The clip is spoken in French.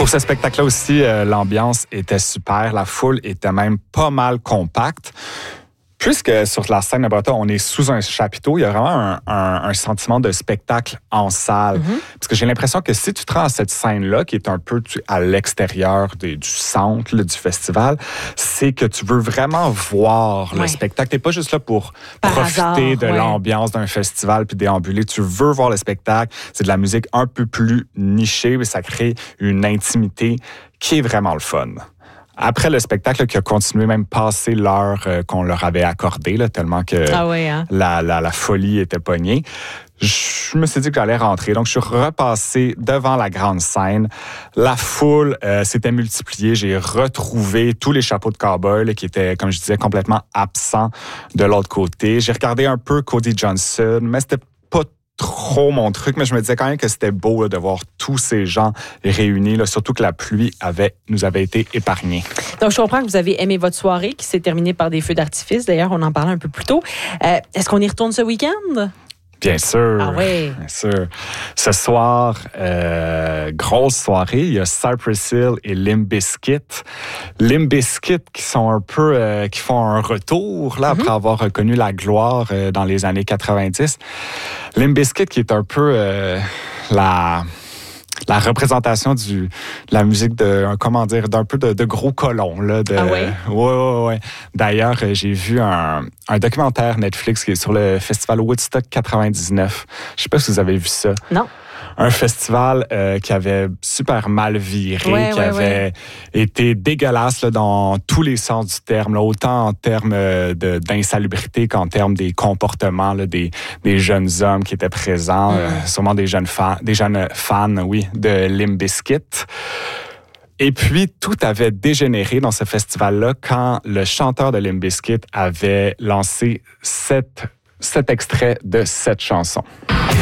Pour ce spectacle-là aussi, l'ambiance était super. La foule était même pas mal compacte. Puisque sur la scène de Breton, on est sous un chapiteau, il y a vraiment un sentiment de spectacle en salle. Parce que j'ai l'impression que si tu te rends à cette scène-là, qui est un peu à l'extérieur du centre là, du festival, c'est que tu veux vraiment voir le spectacle. Tu n'es pas juste là pour profiter de l'ambiance d'un festival puis déambuler. Tu veux voir le spectacle. C'est de la musique un peu plus nichée, mais ça crée une intimité qui est vraiment le fun. Après le spectacle qui a continué même passer l'heure qu'on leur avait accordée, là, tellement que la folie était pognée, je me suis dit que j'allais rentrer. Donc, je suis repassé devant la grande scène. La foule s'était multipliée. J'ai retrouvé tous les chapeaux de cow-boy là, qui étaient, comme je disais, complètement absents de l'autre côté. J'ai regardé un peu Cody Johnson, mais c'était pas trop mon truc, mais je me disais quand même que c'était beau là, de voir tous ces gens réunis, là, surtout que la pluie nous avait été épargnée. Donc, je comprends que vous avez aimé votre soirée qui s'est terminée par des feux d'artifice. D'ailleurs, on en parlait un peu plus tôt. Est-ce qu'on y retourne ce week-end? Bien sûr. Ah oui. Bien sûr. Ce soir, grosse soirée, il y a Cypress Hill et Limp Bizkit. Limp Bizkit qui sont un peu, qui font un retour là après avoir reconnu la gloire dans les années 90. Limp Bizkit qui est un peu la représentation de la musique d'un peu de gros colons là. Ouais. D'ailleurs, j'ai vu un documentaire Netflix qui est sur le festival Woodstock 99. Je sais pas si vous avez vu ça. Non. Un festival qui avait super mal viré, qui avait été dégueulasse là, dans tous les sens du terme, là, autant en termes d'insalubrité qu'en termes des comportements là, des jeunes hommes qui étaient présents, sûrement des jeunes fans, de Limp Bizkit. Et puis, tout avait dégénéré dans ce festival-là quand le chanteur de Limp Bizkit avait lancé cet extrait de cette chanson.